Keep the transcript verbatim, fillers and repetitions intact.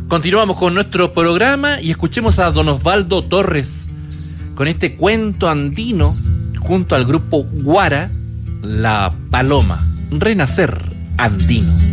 Continuamos con nuestro programa y escuchemos a don Osvaldo Torres con este cuento andino junto al grupo Guara, La Paloma, Renacer Andino.